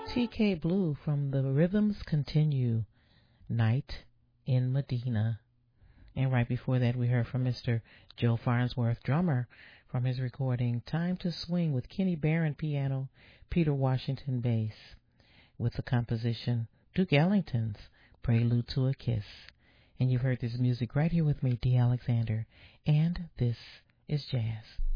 TK Blue from The Rhythms Continue, Night in Medina. And right before that, we heard from Mr. Joe Farnsworth, drummer, from his recording Time to Swing with Kenny Barron piano, Peter Washington bass, with the composition Duke Ellington's Prelude to a Kiss. And you've heard this music right here with me, Dee Alexander, and this is jazz.